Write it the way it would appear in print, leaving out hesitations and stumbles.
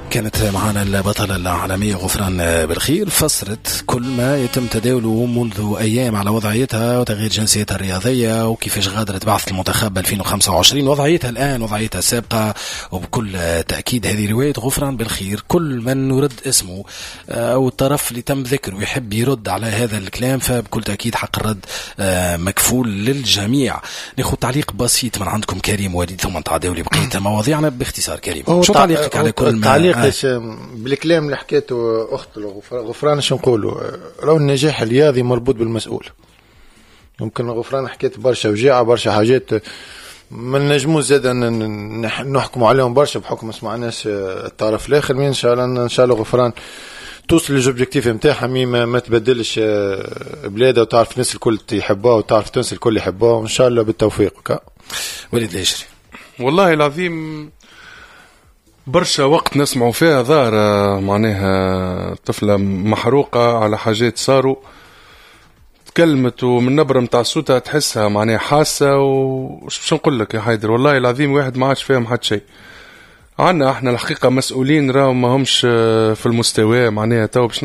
كانت معنا البطلة العالمية غفران بالخير، فسرت كل ما يتم تداوله منذ أيام على وضعيتها وتغيير جنسيتها الرياضية وكيفاش غادرت بعث المنتخب 2025، وضعيتها الآن وضعيتها السابقة. وبكل تأكيد هذه رواية غفران بالخير. كل من يرد اسمه أو الطرف اللي تم ذكره ويحب يرد على هذا الكلام فبكل تأكيد حق الرد مكفول للجميع. ناخذ تعليق بسيط من عندكم كريم وليد ثم نتعداو لبقية مواضيعنا باختصار. كريم، شو تعليقك على كل ما تعليق بالكلام اللي حكيته أخت غفران؟ شو نقوله؟ لو النجاح الرياضي مربوط بالمسؤول. يمكن غفران حكيت برشا وجاعة برشا حاجات من نجمو زاد نحكموا عليهم برشا بحكم سمعناش الطرف الآخر. من إن شاء الله غفران توصل للأوبجيكتيف متاعها، ما تبدلش بلادها وتعرف الناس الكل يحبها وتعرف تنسى الكل يحبها، وإن شاء الله بالتوفيق. وليد العشري، والله العظيم برشا وقت نسمعوا فيها ظاهر معناها طفلة محروقة على حاجات صاروا، تكلمت ومن نبرة متاع صوتها تحسها معناها حاسة. وش باش نقول لك يا حيدر، والله العظيم واحد ما عادش فاهم حد شيء. عنا احنا الحقيقة مسؤولين راهم ما همش في المستوى معناها تو باش